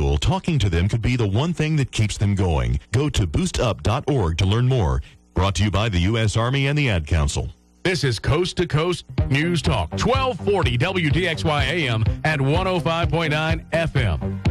school, talking to them could be the one thing that keeps them going. Go to boostup.org to learn more. Brought to you by the U.S. Army and the Ad Council. This is Coast to Coast News Talk, 1240 WDXY AM and 105.9 FM.